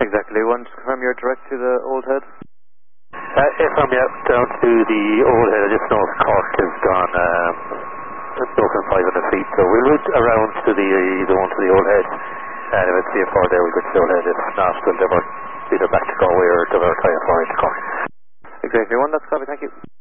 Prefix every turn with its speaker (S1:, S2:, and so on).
S1: Exactly. You want to confirm you're direct to the Old Head?
S2: If I'm down to the Old Head, I just know if Cork has gone broken 500 feet, so we'll route around to the one to the Old Head, and if it's CFR there, we'll go to the Old Head. If not, we'll divert either back to Galway or divert IFR to Cork.
S1: Exactly. One, that's copy, thank you.